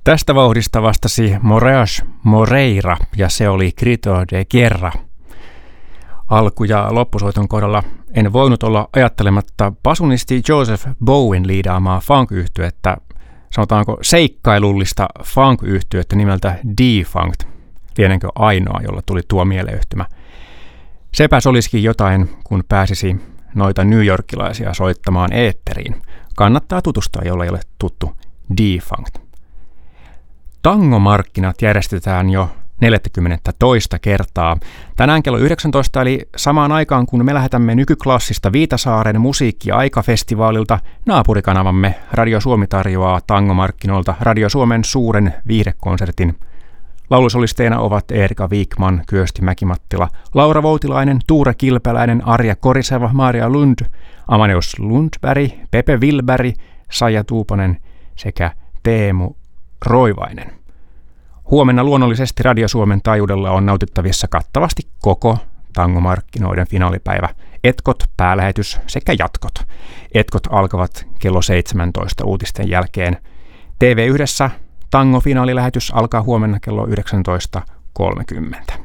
Tästä vauhdista vastasi Moraes Moreira ja se oli Grito de Guerra. Alku- ja loppusoiton kohdalla en voinut olla ajattelematta basunisti Joseph Bowen liidaamaa funk-yhtyettä, sanotaanko seikkailullista funk-yhtyettä nimeltä Defunct, lienenkö ainoa, jolla tuli tuo mieleyhtymä. Sepäs olisikin jotain, kun pääsisi noita newyorkilaisia soittamaan eetteriin. Kannattaa tutustua, jolla ei ole tuttu Defunct. Tangomarkkinat järjestetään jo 42. kertaa. Tänään kello 19, eli samaan aikaan kun me lähetämme nykyklassista Viitasaaren musiikki- ja aikafestivaalilta, naapurikanavamme Radio Suomi tarjoaa tangomarkkinoilta Radio Suomen suuren viihdekonsertin. Laulusolisteina ovat Erika Wikman, Kyösti Mäkimattila, Laura Voutilainen, Tuure Kilpeläinen, Arja Koriseva, Maria Lund, Amaneus Lundberg, Pepe Wilberg, Saija Tuuponen sekä Teemu Roivainen. Huomenna luonnollisesti Radio Suomen taajuudella on nautittavissa kattavasti koko tangomarkkinoiden finaalipäivä, etkot, päälähetys sekä jatkot. Etkot alkavat kello 17 uutisten jälkeen. TV1 tango-finaalilähetys alkaa huomenna kello 19.30.